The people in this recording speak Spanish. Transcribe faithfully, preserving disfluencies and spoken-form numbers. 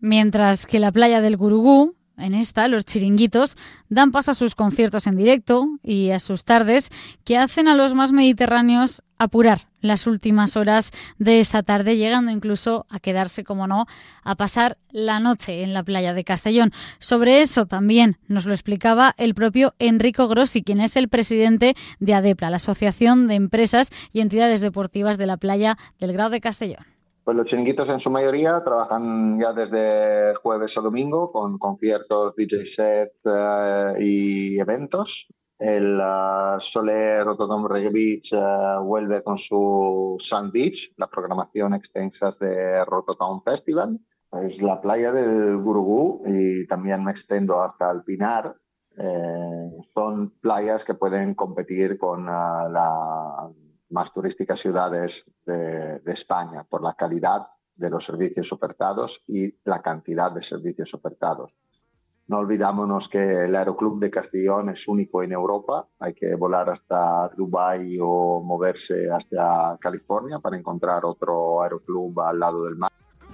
Mientras que la playa del Gurugú, en esta, los chiringuitos, dan paso a sus conciertos en directo y a sus tardes que hacen a los más mediterráneos apurar las últimas horas de esta tarde, llegando incluso a quedarse, como no, a pasar la noche en la playa de Castellón. Sobre eso también nos lo explicaba el propio Enrico Grossi, quien es el presidente de ADEPLA, la Asociación de Empresas y Entidades Deportivas de la Playa del Grao de Castellón. Pues los chiringuitos en su mayoría trabajan ya desde jueves a domingo con conciertos, D J set uh, y eventos. El uh, Soler Rotterdam Reggae Beach uh, vuelve con su Sand Beach, la programación extensa de Rotterdam Festival. Es la playa del Gurugú y también me extendo hasta el Pinar. Eh, son playas que pueden competir con uh, la más turísticas ciudades de, de España por la calidad de los servicios ofertados y la cantidad de servicios ofertados. No olvidámonos que el Aeroclub de Castellón es único en Europa. Hay que volar hasta Dubái o moverse hacia California para encontrar otro aeroclub al lado del mar.